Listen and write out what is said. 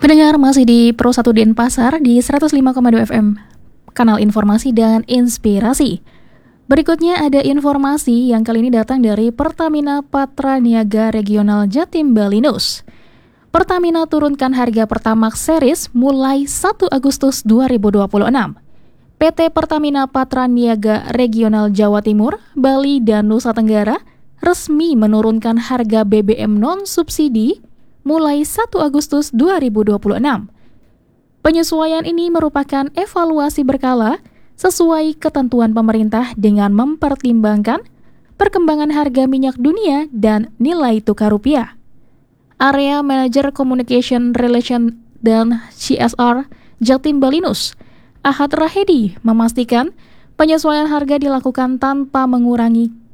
Pendengar masih di Pro 1 Denpasar di 105,2 FM, kanal informasi dan inspirasi. Berikutnya ada informasi yang kali ini datang dari Pertamina Patra Niaga Regional Jatim Bali News. Pertamina turunkan harga Pertamax Series mulai 1 Agustus 2026. PT Pertamina Patra Niaga Regional Jawa Timur, Bali, dan Nusa Tenggara resmi menurunkan harga BBM non-subsidi mulai 1 Agustus 2026. Penyesuaian ini merupakan evaluasi berkala sesuai ketentuan pemerintah dengan mempertimbangkan perkembangan harga minyak dunia dan nilai tukar rupiah. Area Manager Communication Relation dan CSR Jatim Bali News, Ahad Rahedi, memastikan penyesuaian harga dilakukan tanpa mengurangi